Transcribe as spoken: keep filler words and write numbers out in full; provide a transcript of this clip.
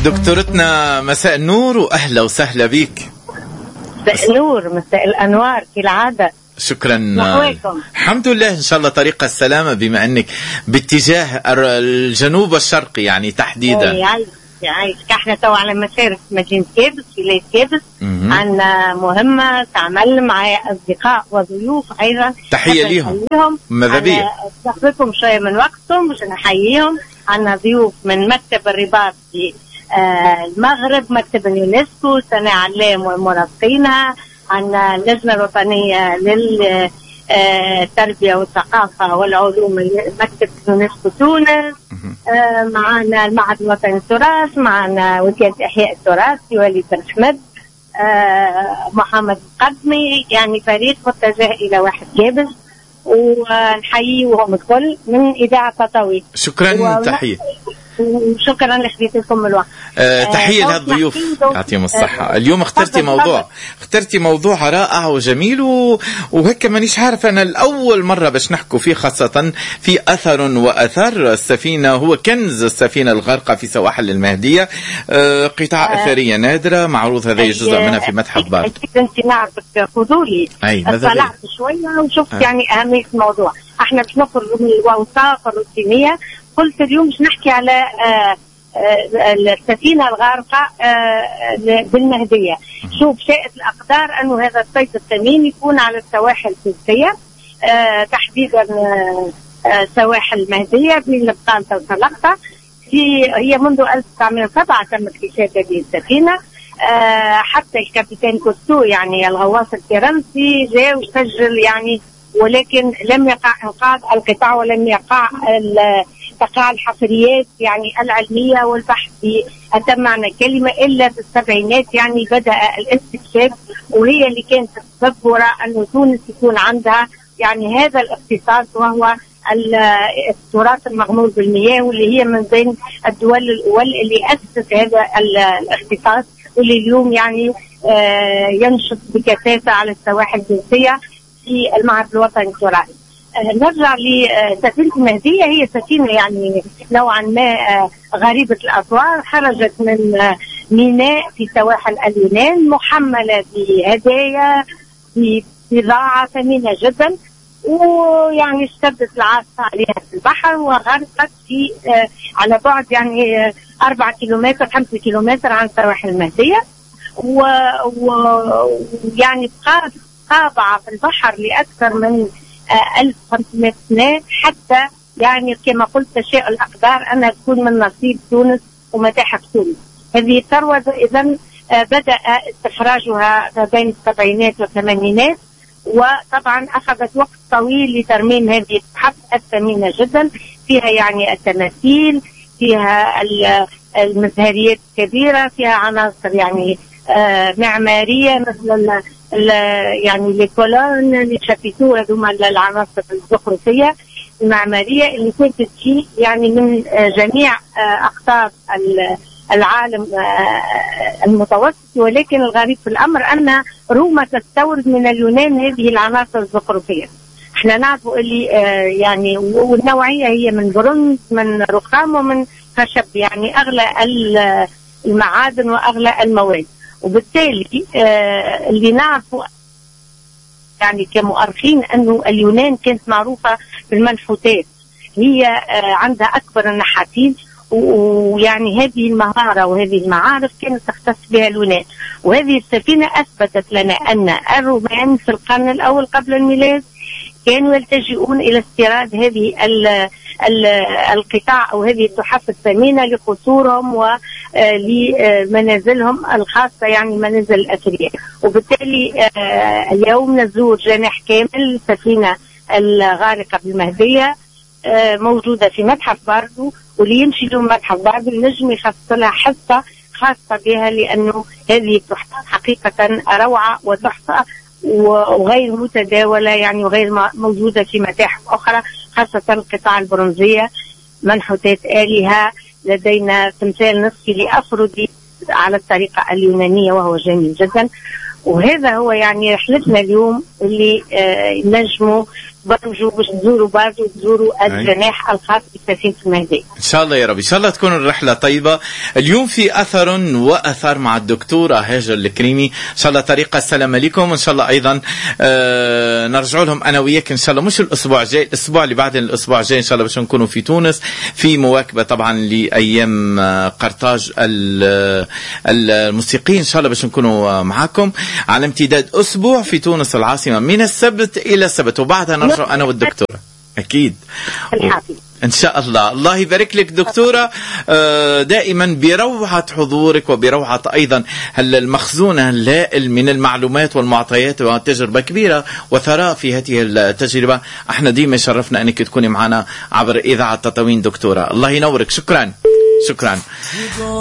دكتورتنا مساء النور وأهلا وسهلا بيك. مساء النور، مساء الأنوار كالعادة. شكرا. نحويكم. الحمد لله إن شاء الله طريق السلامة، بما أنك باتجاه الجنوب الشرقي يعني تحديدا. يعيش يعيش احنا تو على مسيرة مدينة كابس ولاية كابس، عندنا مهمة تعمل مع أصدقاء وضيوف أيضا. تحية ليهم ماذا بيا ناخذكم شوية من وقتهم باش نحييهم. عندنا ضيوف من مكتب الرباط في آه المغرب، مكتب اليونسكو، سنة علام ومرافقينها. عندنا اللجنة الوطنية للتربية والثقافة والعلوم مكتب اليونسكو تونس. آه معنا المعهد الوطني للتراث، معنا وكالة إحياء التراث في وليد بن حمد، آه محمد القدمي، يعني فريق متجه إلى واحد كابس، ونحييهم الكل من إذاعة تطاوي. شكرا. تحية وشكرا لخديتكم الوقت. أه تحية لهذا الضيوف يعطيهم الصحة. اليوم اخترتي موضوع اخترتي موضوع رائع وجميل و... وهيك مانيش عارف أنا الأول مرة باش نحكوا فيه، خاصة في أثر وأثر السفينة. هو كنز السفينة الغارقة في سواحل المهدية، أه قطعة أه أثرية نادرة، معروض هذا جزء منها في متحف بار. أكيد أنت نعرفك فضولي، اطلعت شوية وشفت أه. يعني أهمية الموضوع. احنا باش نخرج من الوثائق الروتينية. قلت اليوم مش نحكي على آآ آآ السفينة الغارقة بالمهدية. شوف شاءت الأقدار أنه هذا الصيد الثمين يكون على السواحل التونسية، تحديدا سواحل المهدية بين لبقانة وسلقطة. في هي منذ ألف وتسعمائة وسبعة تم اكتشاف هذه السفينة. حتى الكابتن كوستو يعني الغواص الفرنسي جاء وسجل يعني، ولكن لم يقع انقاذ القطاع ولم يقع تقع الحفريات يعني العلمية والبحث بأتم معنى كلمة إلا في السبعينات. يعني بدأ الاستكشاف، وهي اللي كانت تسبب وراء أن تونس يكون عندها يعني هذا الاختصاص، وهو التراث المغمور بالمياه، واللي هي من بين الدول الأول اللي أسست هذا الاختصاص، واللي اليوم يعني آه ينشط بكثافة على السواحل التونسية في المعهد الوطني للتراث. نرجع لسفينة المهدية. هي سفينة يعني نوعا ما غريبة الأطوار، خرجت من ميناء في سواحل اليونان محملة بهدايا ببضاعة ثمينة جدا، ويعني اشتدت العاصفة عليها في البحر وغرقت في على بعد يعني أربعة كيلومتر خمسة كيلومتر عن سواحل المهدية، ويعني بقات قابعة في البحر لأكثر من ألف وخمسمائة سنة، حتى يعني كما قلت تشاء الأقدار أنها تكون من نصيب تونس ومتاحف تونس. هذه الثروة إذن بدأ استخراجها بين السبعينات والثمانينات، وطبعا أخذت وقت طويل لترميم هذه المتاحف الثمينة جدا. فيها يعني التماثيل، فيها المزهريات الكبيرة، فيها عناصر يعني معمارية مثل يعني ليكولون لشابيتو، هذوما العناصر الزخرفية المعمارية اللي كانت تجي يعني من جميع أقطار العالم المتوسط. ولكن الغريب في الأمر أن روما تستورد من اليونان هذه العناصر الزخرفية. احنا نعرف اللي يعني والنوعية هي من برونز، من رخام، ومن خشب، يعني أغلى المعادن وأغلى المواد. وبالتالي آه اللي نعرفه يعني كمؤرخين أنه اليونان كانت معروفة بالمنحوتات، هي آه عندها أكبر النحاتين، ويعني هذه المهارة وهذه المعارف كانت تختص بها اليونان. وهذه السفينة أثبتت لنا أن الرومان في القرن الأول قبل الميلاد كانوا يلتجئون إلى استيراد هذه القطاع أو هذه التحف الثمينة لقصورهم ولمنازلهم الخاصة، يعني منازل الأثرياء. وبالتالي اليوم نزور جناح كامل السفينة الغارقة بالمهدية موجودة في متحف باردو، واللي يمشي له متحف باردو النجم يخص لها حصة خاصة بها، لأنه هذه التحف حقيقة روعة وتحفة وغير متداولة يعني وغير موجودة في متاحف أخرى، خاصة القطع البرونزية، منحوتات آلهة. لدينا تمثال نصفي لأفروديت على الطريقة اليونانية وهو جميل جدا. وهذا هو يعني رحلتنا اليوم اللي آه نجموا برجو باش تزوروا برضو تزوروا الجناح الخاص بسفينة المهدي. إن شاء الله يا رب، إن شاء الله تكون الرحلة طيبة. اليوم في أثر وأثر مع الدكتورة هاجر الكريمي، إن شاء الله طريقة السلام لكم، وإن شاء الله أيضا آه نرجع لهم أنا وياك إن شاء الله، مش الأسبوع الجاي، الأسبوع اللي بعد الأسبوع الجاي إن شاء الله باش نكونوا في تونس في مواكبة طبعا لأيام قرطاج الموسيقي، إن شاء الله باش نكونوا معاكم على امتداد أسبوع في تونس العاصمة من السبت إلى السبت، وبعدها نرجع أنا والدكتورة أكيد إن شاء الله. الله يبارك لك دكتورة، دائما بروعة حضورك وبروعة أيضا المخزون الهائل من المعلومات والمعطيات وتجربة كبيرة وثراء في هذه التجربة. احنا ديما شرفنا أنك تكوني معنا عبر إذاعة تطاوين دكتورة. الله ينورك، شكرا شكرا.